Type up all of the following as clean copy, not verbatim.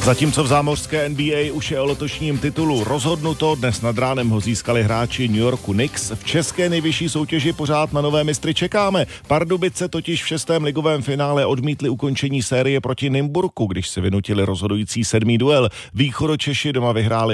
Zatímco v zámořské NBA už je o letošním titulu rozhodnuto, dnes nad ránem ho získali hráči New Yorku Knicks. V české nejvyšší soutěži pořád na nové mistry čekáme. Pardubice totiž v 6. ligovém finále odmítli ukončení série proti Nymburku, když se vynutili rozhodující 7. duel. Východočeši doma vyhráli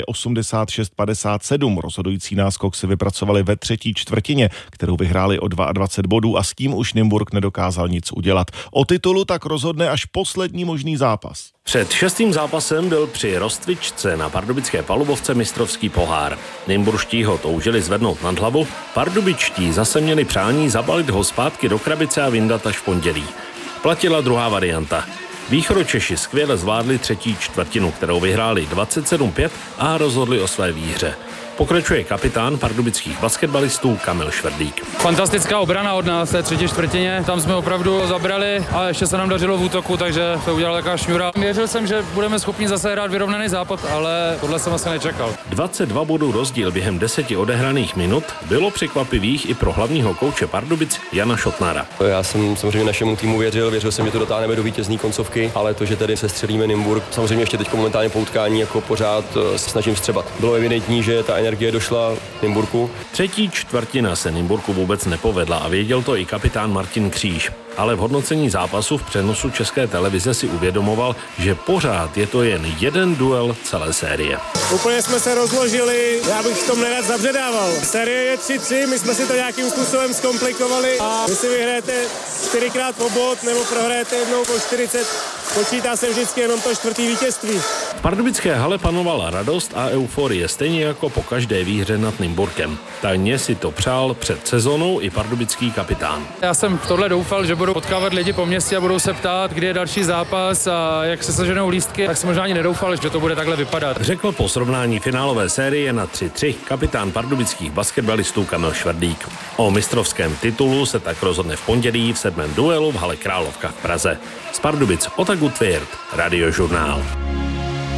86-57. Rozhodující náskok si vypracovali ve třetí čtvrtině, kterou vyhráli o 22 bodů a s tím už Nymburk nedokázal nic udělat. O titulu tak rozhodne až poslední možný zápas. Před 6. zápasem byl při Rostvičce na pardubické palubovce mistrovský pohár. Nymburští ho toužili zvednout nad hlavu, pardubičtí zase měli přání zabalit ho zpátky do krabice a vyndat až v pondělí. Platila druhá varianta. Východočeši skvěle zvládli třetí čtvrtinu, kterou vyhráli 27-5 a rozhodli o své výhře. Pokračuje kapitán pardubických basketbalistů Kamil Švrdík. Fantastická obrana od nás v té třetí čtvrtině, tam jsme opravdu zabrali a ještě se nám dařilo v útoku, takže to udělala taková šňůra. Věřil jsem, že budeme schopni zase hrát vyrovnaný zápas, ale tohle jsem asi nečekal. 22 bodů rozdíl během 10 odehraných minut bylo překvapivých i pro hlavního kouče Pardubic Jana Šotnara. Já jsem samozřejmě našemu týmu věřil jsem, že to dotáhneme do vítězné koncovky, ale to, že tady se střelíme Nymburk, samozřejmě ještě teď momentálně po utkání jako pořád se snažím střebat. Bylo evidentní, že ta energie došla Nymburku. Třetí čtvrtina se Nymburku vůbec nepovedla a věděl to i kapitán Martin Kříž. Ale v hodnocení zápasu v přenosu České televize si uvědomoval, že pořád je to jen jeden duel celé série. Úplně jsme se rozložili, já bych v tom nerad zabředával. Série je 3-3, my jsme si to nějakým způsobem zkomplikovali a vy si vyhrajete 4krát po bod nebo prohrajete jednou po 40. Počítá se vždycky jenom to čtvrtý vítězství. V pardubické hale panovala radost a euforie, stejně jako po každé výhře nad Nymburkem. Tajně si to přál před sezónou i pardubický kapitán. Já jsem v tohle doufal, že budou potkávat lidi po městě a budou se ptát, kdy je další zápas a jak se seženou lístky, tak jsem možná ani nedoufal, že to bude takhle vypadat. Řekl po srovnání finálové série na 3-3 kapitán pardubických basketbalistů Kamil Švrdík. O mistrovském titulu se tak rozhodne v pondělí v 7. duelu v hale Královka v Praze. Z Pardubic Otaku Tvěrt, Radiožurnál.